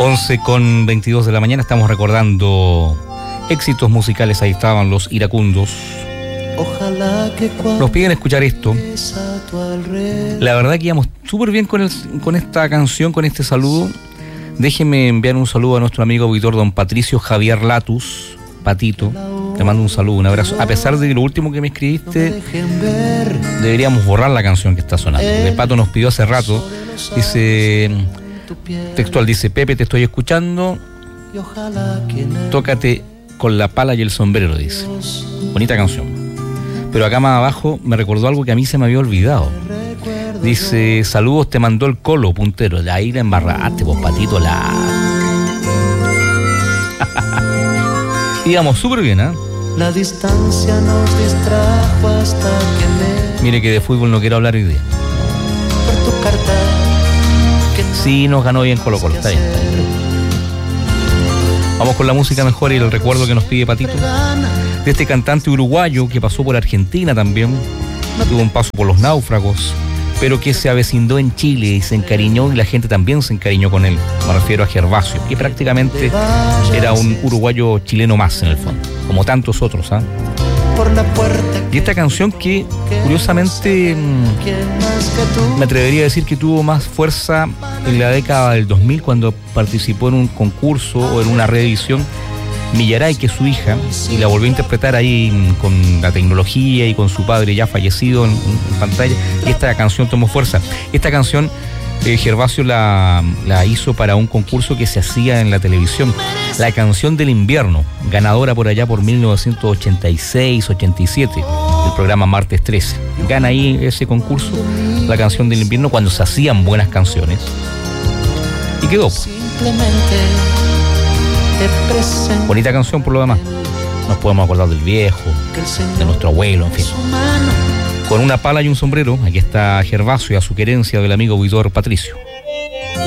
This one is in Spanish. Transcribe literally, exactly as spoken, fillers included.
once con veintidós de la mañana, estamos recordando éxitos musicales. Ahí estaban los iracundos. Ojalá que nos piden escuchar esto. La verdad que íbamos súper bien con, el, con esta canción, con este saludo. Déjenme enviar un saludo a nuestro amigo auditor don Patricio Javier Latus, Patito. Te mando un saludo, un abrazo. A pesar de lo último que me escribiste, deberíamos borrar la canción que está sonando. El Pato nos pidió hace rato. Dice, textual, dice: Pepe, te estoy escuchando. Tócate con la pala y el sombrero, dice. Bonita canción. Pero acá más abajo me recordó algo que a mí se me había olvidado. Dice: saludos, te mandó el Colo, puntero. De ahí la embarraste, vos, Patito, la... Íbamos súper bien, ¿eh? La distancia nos distrajo hasta que me... Mire que de fútbol no quiero hablar hoy día. Por tu carta que no sí, nos ganó bien Colo Colo, está bien, está bien. Vamos con la música mejor y el recuerdo que nos pide Patito. De este cantante uruguayo que pasó por Argentina también. Tuvo un paso por los Náufragos, pero que se avecindó en Chile y se encariñó, y la gente también se encariñó con él. Me refiero a Gervasio, que prácticamente era un uruguayo chileno más en el fondo, como tantos otros, ¿ah? ¿eh? Y esta canción que, curiosamente, me atrevería a decir que tuvo más fuerza en la década del dos mil, cuando participó en un concurso o en una reedición, Millaray, que es su hija, y la volvió a interpretar ahí con la tecnología y con su padre ya fallecido en, en pantalla, y esta canción tomó fuerza. Esta canción eh, Gervasio la, la hizo para un concurso que se hacía en la televisión, La Canción del Invierno, ganadora por allá por mil novecientos ochenta y seis ochenta y siete, el programa Martes trece. Gana ahí ese concurso, La Canción del Invierno, cuando se hacían buenas canciones, y quedó. Bonita canción por lo demás. Nos podemos acordar del viejo, de nuestro abuelo, en fin. Con una pala y un sombrero, aquí está Gervasio y a su querencia del amigo Huidor Patricio.